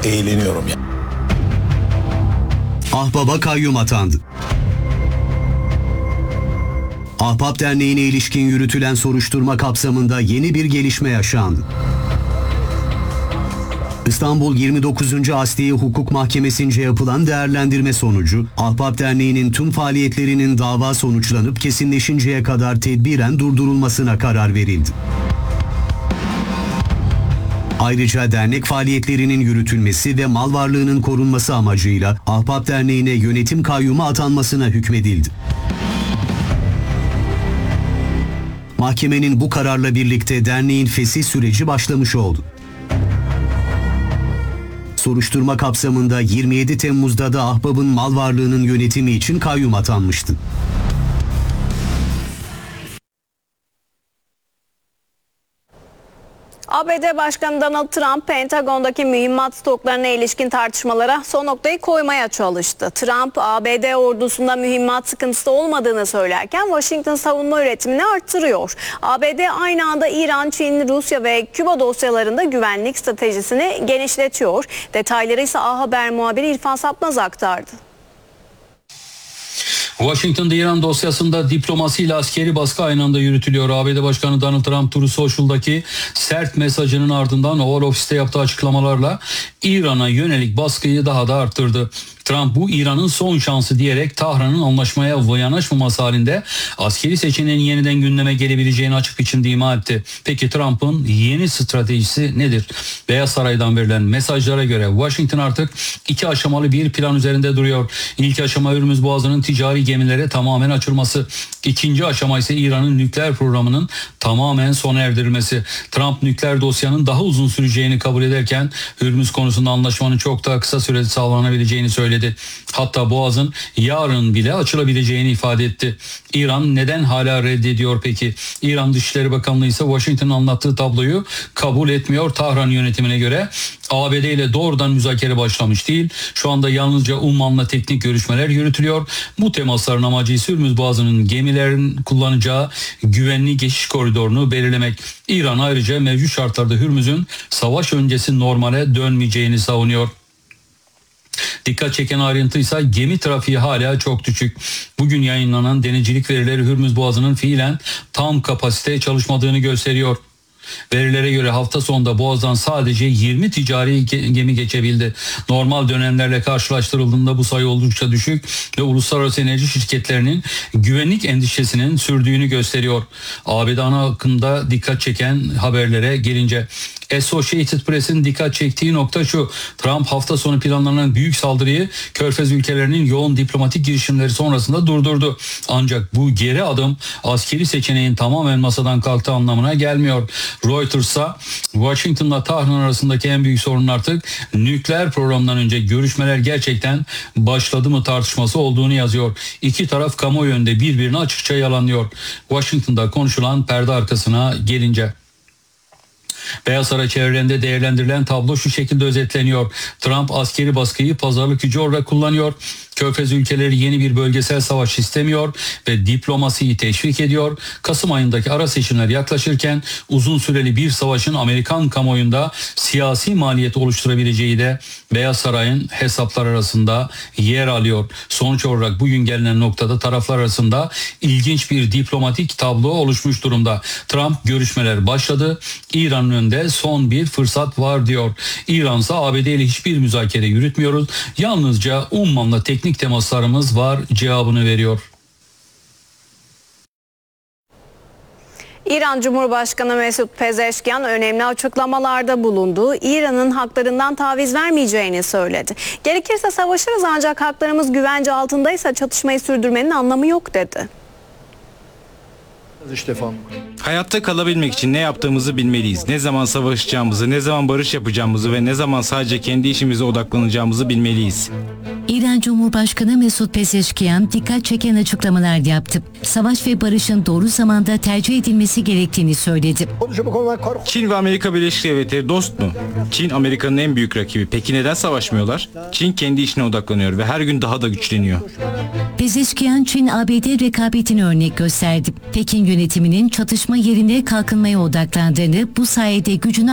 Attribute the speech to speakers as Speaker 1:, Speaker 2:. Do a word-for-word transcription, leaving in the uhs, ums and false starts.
Speaker 1: eğleniyorum ya.
Speaker 2: Ahbaba kayyum atandı. Ahbap Derneği'ne ilişkin yürütülen soruşturma kapsamında yeni bir gelişme yaşandı. İstanbul yirmi dokuzuncu Asliye Hukuk Mahkemesi'nce yapılan değerlendirme sonucu, Ahbap Derneği'nin tüm faaliyetlerinin dava sonuçlanıp kesinleşinceye kadar tedbiren durdurulmasına karar verildi. Ayrıca dernek faaliyetlerinin yürütülmesi ve mal varlığının korunması amacıyla Ahbap Derneği'ne yönetim kayyumu atanmasına hükmedildi. Mahkemenin bu kararla birlikte derneğin fesih süreci başlamış oldu. Soruşturma kapsamında yirmi yedi Temmuz'da da Ahbap'ın mal varlığının yönetimi için kayyum atanmıştı.
Speaker 3: A B D Başkanı Donald Trump, Pentagon'daki mühimmat stoklarına ilişkin tartışmalara son noktayı koymaya çalıştı. Trump, A B D ordusunda mühimmat sıkıntısı olmadığını söylerken Washington savunma üretimini arttırıyor. A B D aynı anda İran, Çin, Rusya ve Küba dosyalarında güvenlik stratejisini genişletiyor. Detayları ise A Haber muhabiri İrfan Sapmaz aktardı.
Speaker 4: Washington'da İran dosyasında diplomasi ile askeri baskı aynı anda yürütülüyor. A B D Başkanı Donald Trump, Truth Social'daki sert mesajının ardından Oval Ofis'te yaptığı açıklamalarla İran'a yönelik baskıyı daha da arttırdı. Trump bu İran'ın son şansı diyerek Tahran'ın anlaşmaya yanaşmaması halinde askeri seçeneğin yeniden gündeme gelebileceğini açık biçimde ima etti. Peki Trump'ın yeni stratejisi nedir? Beyaz Saray'dan verilen mesajlara göre Washington artık iki aşamalı bir plan üzerinde duruyor. İlk aşama Hürmüz Boğazı'nın ticari gemilere tamamen açılması. İkinci aşama ise İran'ın nükleer programının tamamen sona erdirilmesi. Trump nükleer dosyanın daha uzun süreceğini kabul ederken Hürmüz konusunda anlaşmanın çok daha kısa sürede sağlanabileceğini söyledi. Hatta Boğaz'ın yarın bile açılabileceğini ifade etti. İran neden hala reddediyor peki? İran Dışişleri Bakanlığı ise Washington'ın anlattığı tabloyu kabul etmiyor. Tahran yönetimine göre A B D ile doğrudan müzakere başlamış değil. Şu anda yalnızca Umman'la teknik görüşmeler yürütülüyor. Bu temasların amacı ise Hürmüz Boğazı'nın gemilerin kullanacağı güvenli geçiş koridorunu belirlemek. İran ayrıca mevcut şartlarda Hürmüz'ün savaş öncesi normale dönmeyeceğini savunuyor. Dikkat çeken ayrıntı ise gemi trafiği hala çok düşük. Bugün yayınlanan denizcilik verileri Hürmüz Boğazı'nın fiilen tam kapasite çalışmadığını gösteriyor. Verilere göre hafta sonunda Boğaz'dan sadece yirmi ticari gemi geçebildi. Normal dönemlerle karşılaştırıldığında bu sayı oldukça düşük ve uluslararası enerji şirketlerinin güvenlik endişesinin sürdüğünü gösteriyor. A B D ana akımda dikkat çeken haberlere gelince Associated Press'in dikkat çektiği nokta şu: Trump hafta sonu planlanan büyük saldırıyı Körfez ülkelerinin yoğun diplomatik girişimleri sonrasında durdurdu. Ancak bu geri adım askeri seçeneğin tamamen masadan kalktığı anlamına gelmiyor. Reuters'a Washington'la Tahran arasındaki en büyük sorun artık nükleer programdan önce görüşmeler gerçekten başladı mı tartışması olduğunu yazıyor. İki taraf kamuoyu önünde birbirini açıkça yalanlıyor. Washington'da konuşulan perde arkasına gelince Beyaz Saray çevrelerinde değerlendirilen tablo şu şekilde özetleniyor. Trump askeri baskıyı pazarlık gücü olarak kullanıyor. Körfez ülkeleri yeni bir bölgesel savaş istemiyor ve diplomasiyi teşvik ediyor. Kasım ayındaki ara seçimler yaklaşırken uzun süreli bir savaşın Amerikan kamuoyunda siyasi maliyet oluşturabileceği de Beyaz Saray'ın hesaplar arasında yer alıyor. Sonuç olarak bugün gelinen noktada taraflar arasında ilginç bir diplomatik tablo oluşmuş durumda. Trump görüşmeler başladı. İran'ın önünde son bir fırsat var diyor. İran'sa A B D ile hiçbir müzakere yürütmüyoruz. Yalnızca Umman'la teknik temaslarımız var cevabını veriyor.
Speaker 3: İran Cumhurbaşkanı Mesut Pezeşkian önemli açıklamalarda bulundu. İran'ın haklarından taviz vermeyeceğini söyledi. Gerekirse savaşırız ancak haklarımız güvence altındaysa çatışmayı sürdürmenin anlamı yok dedi.
Speaker 5: Hayatta kalabilmek için ne yaptığımızı bilmeliyiz. Ne zaman savaşacağımızı, ne zaman barış yapacağımızı ve ne zaman sadece kendi işimize odaklanacağımızı bilmeliyiz.
Speaker 6: İran Cumhurbaşkanı Mesut Pezeşkian dikkat çeken açıklamalar yaptı. Savaş ve barışın doğru zamanda tercih edilmesi gerektiğini söyledi.
Speaker 5: Çin ve Amerika Birleşik Devletleri dost mu? Çin Amerika'nın en büyük rakibi. Peki neden savaşmıyorlar? Çin kendi işine odaklanıyor ve her gün daha da güçleniyor.
Speaker 6: Pezeşkian Çin A B D rekabetini örnek gösterdi. Pekin yönetiminin çatışma yerine kalkınmaya odaklandığını, bu sayede gücünü